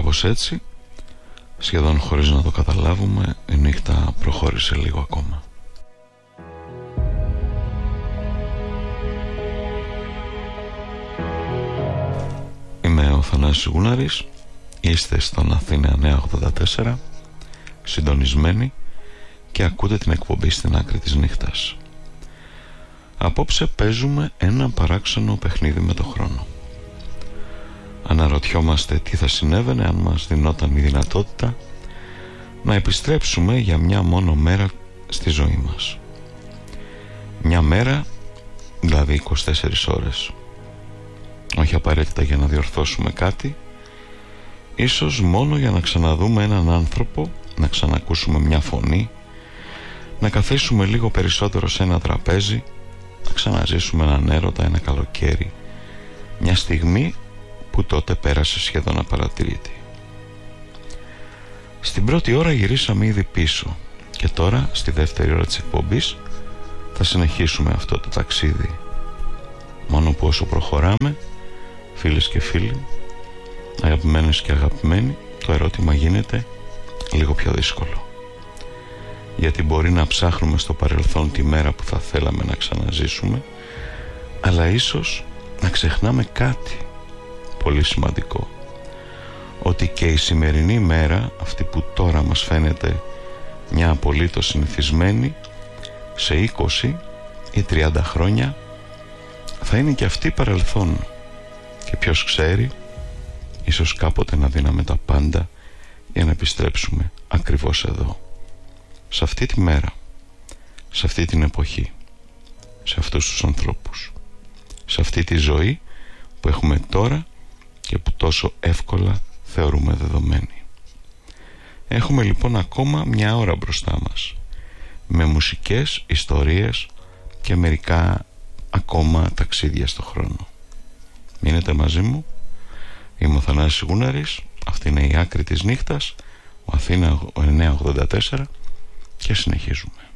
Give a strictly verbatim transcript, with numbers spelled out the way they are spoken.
κάπως έτσι, σχεδόν χωρίς να το καταλάβουμε, η νύχτα προχώρησε λίγο ακόμα. Είμαι ο Θανάσης Γούναρης, είστε στον Αθήνα νέα ογδόντα τέσσερα, συντονισμένοι και ακούτε την εκπομπή Στην Άκρη της Νύχτας. Απόψε παίζουμε ένα παράξενο παιχνίδι με το χρόνο. Αναρωτιόμαστε τι θα συνέβαινε αν μας δινόταν η δυνατότητα να επιστρέψουμε για μια μόνο μέρα στη ζωή μας. Μια μέρα, δηλαδή είκοσι τέσσερις ώρες. Όχι απαραίτητα για να διορθώσουμε κάτι, ίσως μόνο για να ξαναδούμε έναν άνθρωπο, να ξανακούσουμε μια φωνή, να καθίσουμε λίγο περισσότερο σε ένα τραπέζι, να ξαναζήσουμε έναν έρωτα, ένα καλοκαίρι, μια στιγμή που τότε πέρασε σχεδόν απαρατηρήτη. Στην πρώτη ώρα γυρίσαμε ήδη πίσω και τώρα στη δεύτερη ώρα της εκπομπής θα συνεχίσουμε αυτό το ταξίδι. Μόνο που όσο προχωράμε, φίλες και φίλοι, αγαπημένες και αγαπημένοι, το ερώτημα γίνεται λίγο πιο δύσκολο. Γιατί μπορεί να ψάχνουμε στο παρελθόν τη μέρα που θα θέλαμε να ξαναζήσουμε, αλλά ίσως να ξεχνάμε κάτι πολύ σημαντικό, ότι και η σημερινή μέρα, αυτή που τώρα μας φαίνεται μια απολύτως συνηθισμένη, σε είκοσι ή τριάντα χρόνια θα είναι και αυτή παρελθόν. Και ποιος ξέρει, ίσως κάποτε να δίναμε τα πάντα για να επιστρέψουμε ακριβώς εδώ, σε αυτή τη μέρα, σε αυτή την εποχή, σε αυτούς τους ανθρώπους, σε αυτή τη ζωή που έχουμε τώρα και που τόσο εύκολα θεωρούμε δεδομένη. Έχουμε λοιπόν ακόμα μια ώρα μπροστά μας, με μουσικές, ιστορίες και μερικά ακόμα ταξίδια στο χρόνο. Μείνετε μαζί μου. Είμαι ο Θανάσης Γούναρης, αυτή είναι η Άκρη της Νύχτας, ο Αθήνα εννιακόσια ογδόντα τέσσερα, και συνεχίζουμε.